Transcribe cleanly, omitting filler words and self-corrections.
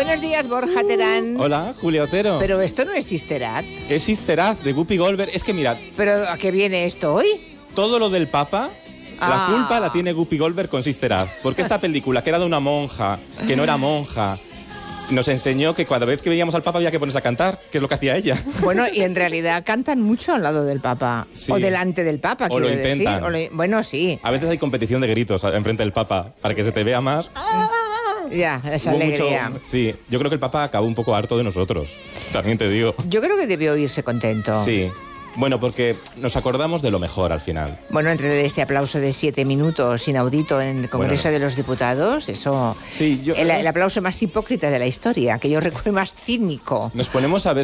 Buenos días, Borja Terán. Hola, Julia Otero. Pero esto no es Sister Act. Es Sister Act de Whoopi Goldberg. Es que mirad, ¿Pero a qué viene esto hoy? todo lo del Papa, la culpa la tiene Whoopi Goldberg con Sister Act. Porque esta película, que era de una monja, que no era monja, nos enseñó que cada vez que veíamos al Papa había que ponerse a cantar, que es lo que hacía ella. Bueno, y en realidad cantan mucho al lado del Papa. Sí. O delante del Papa, O lo quiero decir. intentan. Bueno, sí. A veces hay competición de gritos enfrente del Papa, para que se te vea más. Ya, esa Hubo alegría. mucho- sí, yo creo que el Papa acabó un poco harto de nosotros, también te digo. Yo creo que debió irse contento. Sí, bueno, porque nos acordamos de lo mejor al final. Bueno, entre este aplauso de 7 minutos inaudito en el Congreso Bueno. de los Diputados, eso... Sí, el aplauso más hipócrita de la historia, que yo recuerdo más cínico. Nos ponemos a